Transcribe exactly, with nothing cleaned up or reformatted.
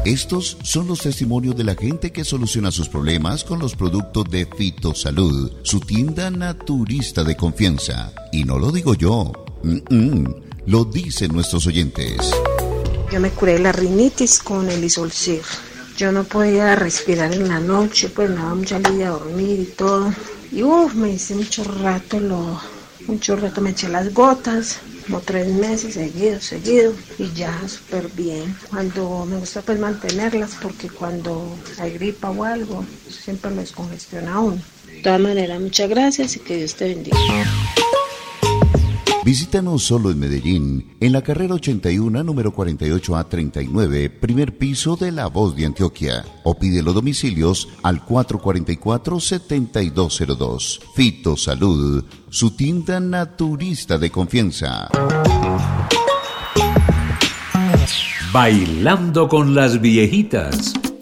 Estos son los testimonios de la gente que soluciona sus problemas con los productos de Fitosalud, su tienda naturista de confianza. Y no lo digo yo, Mm-mm. lo dicen nuestros oyentes. Yo me curé la rinitis con el Isolcir. Yo no podía respirar en la noche, pues me daba mucha lidia dormir y todo. Y uff, me hice mucho rato, lo, mucho rato me eché las gotas. Como tres meses seguido, seguido, y ya súper bien. Cuando me gusta pues mantenerlas, porque cuando hay gripa o algo, siempre me descongestiona a uno. De todas maneras, muchas gracias y que Dios te bendiga. Visítanos solo en Medellín, en la carrera ochenta y uno, número cuarenta y ocho A treinta y nueve, primer piso de La Voz de Antioquia. O pide los domicilios al cuatro cuatro cuatro, siete dos cero dos. Fitosalud, su tienda naturista de confianza. Bailando con las viejitas.